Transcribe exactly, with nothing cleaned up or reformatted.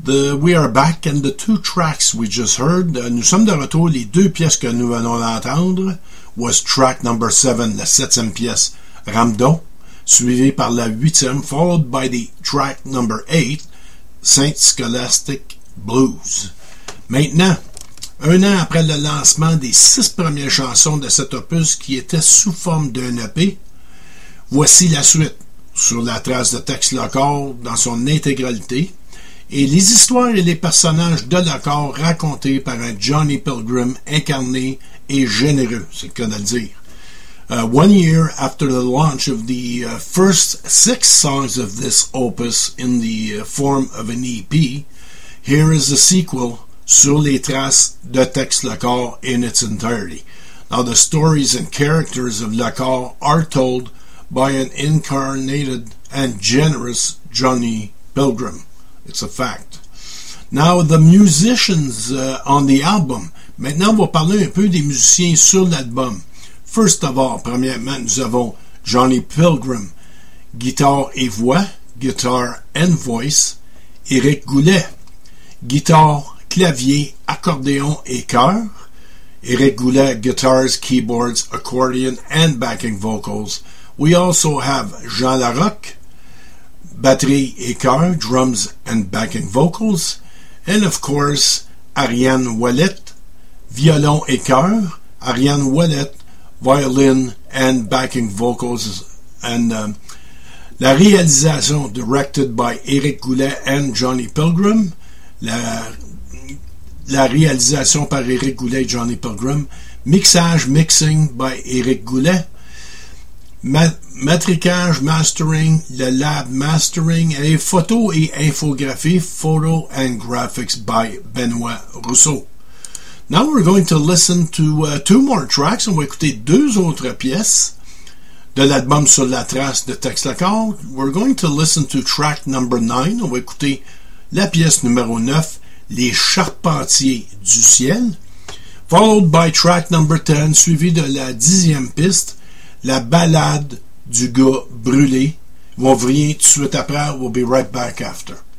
The, we are back and the two tracks we just heard, uh, nous sommes de retour. Les deux pièces que nous venons d'entendre was track number seven, la septième pièce, Ramdon, suivi par la huitième, followed by the track number eight, Saint Scholastic Blues. Maintenant, un an après le lancement des six premières chansons de cet opus qui était sous forme d'un E P, voici la suite sur la trace de texte local dans son intégralité. Et les histoires et les personnages de l'accord racontés par un Johnny Pilgrim incarné et généreux, c'est le cas de le dire. Uh, one year after the launch of the uh, first six songs of this opus in the uh, form of an E P, here is the sequel sur les traces de texte local in its entirety. Now the stories and characters of l'accord are told by an incarnated and generous Johnny Pilgrim. It's a fact. Now, the musicians uh, on the album. Maintenant, on va parler un peu des musiciens sur l'album. First of all, premièrement, nous avons Johnny Pilgrim, guitare et voix, guitar and voice. Éric Goulet, guitare, clavier, accordéon et chœur. Éric Goulet, guitars, keyboards, accordion and backing vocals. We also have Jean Larocque, batterie et chœur, drums and backing vocals, and of course, Ariane Ouellette, violon et chœur, Ariane Ouellette, violin and backing vocals, and um, la réalisation directed by Éric Goulet and Johnny Pilgrim, la, la réalisation par Éric Goulet et Johnny Pilgrim, mixage, mixing by Éric Goulet, Ma- matricage, mastering, le lab mastering, et photo et infographie, photo and graphics by Benoît Rousseau. Now we're going to listen to uh, two more tracks. On va écouter deux autres pièces de l'album sur la trace de texte local. We're going to listen to track number nine. On va écouter la pièce numéro neuf, Les Charpentiers du Ciel, followed by track number ten, suivi de la dixième piste, La Ballade du gars brûlé. Ils vont venir tout de suite après. We'll be right back after.